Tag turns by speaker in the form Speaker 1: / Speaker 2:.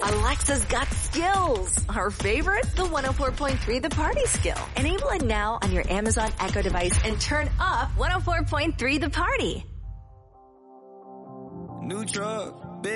Speaker 1: Alexa's got skills. Our favorite? The 104.3 The Party skill. Enable it now on your Amazon Echo device and turn up 104.3 The Party.
Speaker 2: New truck.